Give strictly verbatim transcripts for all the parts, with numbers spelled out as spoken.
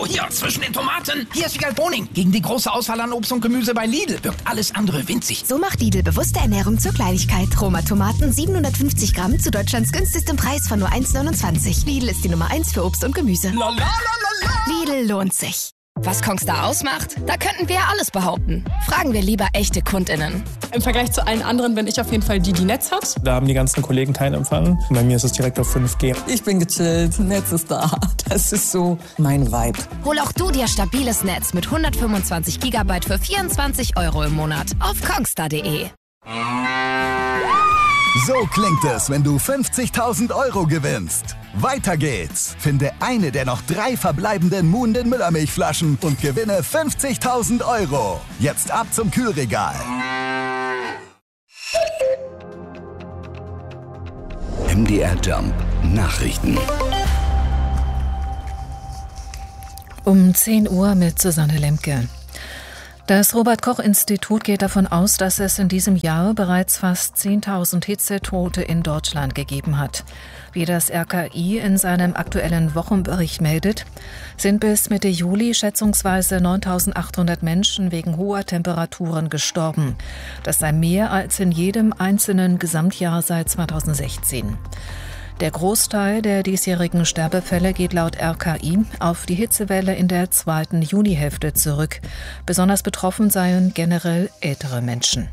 So, hier, zwischen den Tomaten. Hier ist Wiegald Boning. Gegen die große Auswahl an Obst und Gemüse bei Lidl wirkt alles andere winzig. So macht Lidl bewusste Ernährung zur Kleinigkeit. Roma Tomaten siebenhundertfünfzig Gramm zu Deutschlands günstigstem Preis von nur eins neunundzwanzig. Lidl ist die Nummer eins für Obst und Gemüse. La, la, la, la, la. Lidl lohnt sich. Was Kongstar ausmacht? Da könnten wir alles behaupten. Fragen wir lieber echte KundInnen. Im Vergleich zu allen anderen bin ich auf jeden Fall die, die Netz hat. Da haben die ganzen Kollegen keinen Empfang. Bei mir ist es direkt auf fünf G. Ich bin gechillt, Netz ist da. Das ist so mein Vibe. Hol auch du dir stabiles Netz mit hundertfünfundzwanzig Gigabyte für vierundzwanzig Euro im Monat auf kongstar punkt de. So klingt es, wenn du fünfzigtausend Euro gewinnst. Weiter geht's. Finde eine der noch drei verbleibenden Muhnden Müllermilchflaschen und gewinne fünfzigtausend Euro. Jetzt ab zum Kühlregal. M D R Jump Nachrichten. Um zehn Uhr mit Susanne Lemke. Das Robert-Koch-Institut geht davon aus, dass es in diesem Jahr bereits fast zehntausend Hitzetote in Deutschland gegeben hat. Wie das R K I in seinem aktuellen Wochenbericht meldet, sind bis Mitte Juli schätzungsweise neuntausendachthundert Menschen wegen hoher Temperaturen gestorben. Das sei mehr als in jedem einzelnen Gesamtjahr seit zweitausendsechzehn. Der Großteil der diesjährigen Sterbefälle geht laut R K I auf die Hitzewelle in der zweiten Junihälfte zurück. Besonders betroffen seien generell ältere Menschen.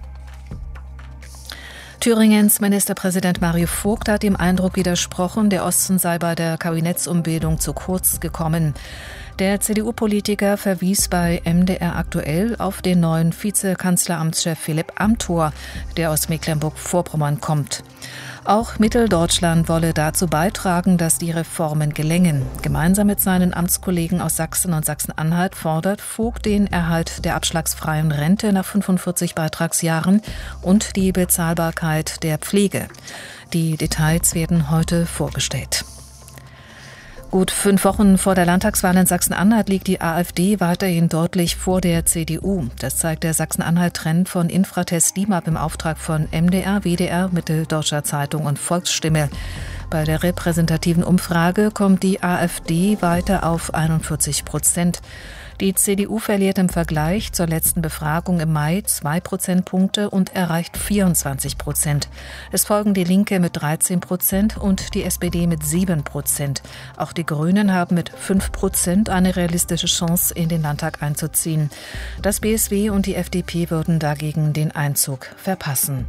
Thüringens Ministerpräsident Mario Vogt hat dem Eindruck widersprochen, der Osten sei bei der Kabinettsumbildung zu kurz gekommen. Der C D U-Politiker verwies bei M D R aktuell auf den neuen Vizekanzleramtschef Philipp Amthor, der aus Mecklenburg-Vorpommern kommt. Auch Mitteldeutschland wolle dazu beitragen, dass die Reformen gelingen. Gemeinsam mit seinen Amtskollegen aus Sachsen und Sachsen-Anhalt fordert Vogt den Erhalt der abschlagsfreien Rente nach fünfundvierzig Beitragsjahren und die Bezahlbarkeit der Pflege. Die Details werden heute vorgestellt. Gut fünf Wochen vor der Landtagswahl in Sachsen-Anhalt liegt die AfD weiterhin deutlich vor der C D U. Das zeigt der Sachsen-Anhalt-Trend von Infratest DIMAP im Auftrag von M D R, W D R, Mitteldeutscher Zeitung und Volksstimme. Bei der repräsentativen Umfrage kommt die AfD weiter auf einundvierzig Prozent. Die C D U verliert im Vergleich zur letzten Befragung im Mai zwei Prozentpunkte und erreicht vierundzwanzig Prozent. Es folgen die Linke mit dreizehn Prozent und die S P D mit sieben Prozent. Auch die Grünen haben mit fünf Prozent eine realistische Chance, in den Landtag einzuziehen. Das B S W und die F D P würden dagegen den Einzug verpassen.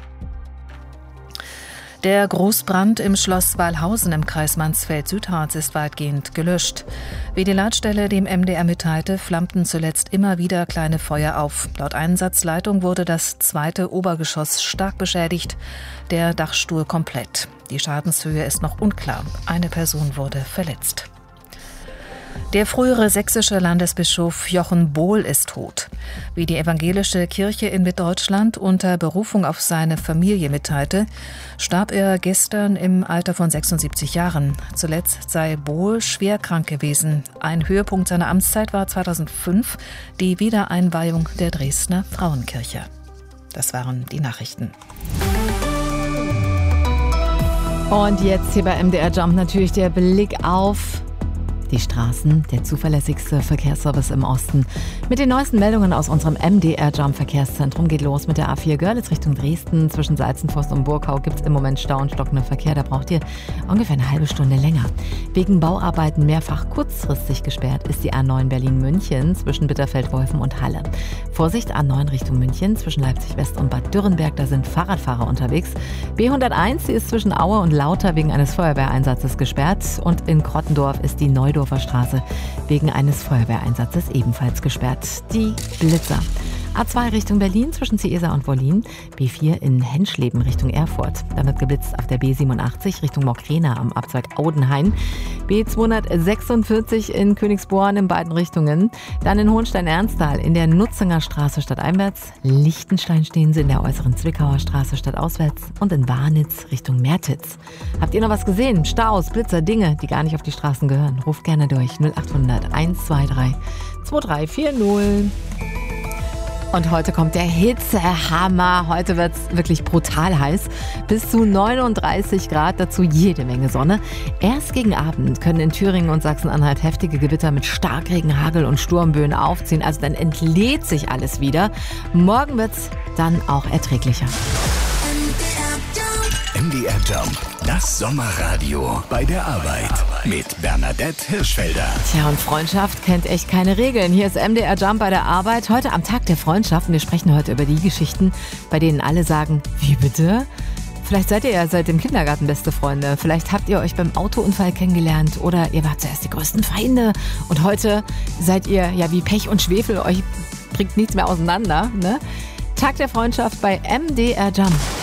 Der Großbrand im Schloss Wallhausen im Kreis Mansfeld-Südharz ist weitgehend gelöscht. Wie die Leitstelle dem M D R mitteilte, flammten zuletzt immer wieder kleine Feuer auf. Laut Einsatzleitung wurde das zweite Obergeschoss stark beschädigt, der Dachstuhl komplett. Die Schadenshöhe ist noch unklar. Eine Person wurde verletzt. Der frühere sächsische Landesbischof Jochen Bohl ist tot. Wie die evangelische Kirche in Mitteldeutschland unter Berufung auf seine Familie mitteilte, starb er gestern im Alter von sechsundsiebzig Jahren. Zuletzt sei Bohl schwer krank gewesen. Ein Höhepunkt seiner Amtszeit war zweitausendfünf die Wiedereinweihung der Dresdner Frauenkirche. Das waren die Nachrichten. Und jetzt hier bei M D R Jump natürlich der Blick auf die Straßen, der zuverlässigste Verkehrsservice im Osten. Mit den neuesten Meldungen aus unserem M D R Jump Verkehrszentrum geht los mit der A vier Görlitz Richtung Dresden. Zwischen Salzenforst und Burgau gibt es im Moment Stau und stockenden Verkehr. Da braucht ihr ungefähr eine halbe Stunde länger. Wegen Bauarbeiten mehrfach kurzfristig gesperrt ist die A neun Berlin-München zwischen Bitterfeld-Wolfen und Halle. Vorsicht, A neun Richtung München zwischen Leipzig-West und Bad Dürrenberg, da sind Fahrradfahrer unterwegs. B hunderteins, die ist zwischen Aue und Lauter wegen eines Feuerwehreinsatzes gesperrt. Und in Krottendorf ist die Neudorfer Straße wegen eines Feuerwehreinsatzes ebenfalls gesperrt. Die Blitzer. A zwei Richtung Berlin zwischen Ciesa und Wollin, B vier in Henschleben Richtung Erfurt. Dann wird geblitzt auf der B siebenundachtzig Richtung Mockrena am Abzweig Audenhain, B zweihundertsechsundvierzig in Königsborn in beiden Richtungen. Dann in Hohenstein-Ernsthal in der Nutzinger Straße stadteinwärts, Lichtenstein stehen sie in der äußeren Zwickauer Straße stadtauswärts und in Warnitz Richtung Mertitz. Habt ihr noch was gesehen? Staus, Blitzer, Dinge, die gar nicht auf die Straßen gehören? Ruft gerne durch null achthundert eins zwei drei zwei drei vier null. Und heute kommt der Hitzehammer. Heute wird es wirklich brutal heiß. Bis zu neununddreißig Grad, dazu jede Menge Sonne. Erst gegen Abend können in Thüringen und Sachsen-Anhalt heftige Gewitter mit Starkregen, Hagel und Sturmböen aufziehen. Also dann entlädt sich alles wieder. Morgen wird es dann auch erträglicher. M D R Jump, das Sommerradio bei der Arbeit mit Bernadette Hirschfelder. Tja, und Freundschaft kennt echt keine Regeln. Hier ist M D R Jump bei der Arbeit. Heute am Tag der Freundschaft. Und wir sprechen heute über die Geschichten, bei denen alle sagen, wie bitte? Vielleicht seid ihr ja seit dem Kindergarten beste Freunde. Vielleicht habt ihr euch beim Autounfall kennengelernt oder ihr wart zuerst die größten Feinde. Und heute seid ihr ja wie Pech und Schwefel. Euch bringt nichts mehr auseinander. Ne? Tag der Freundschaft bei M D R Jump.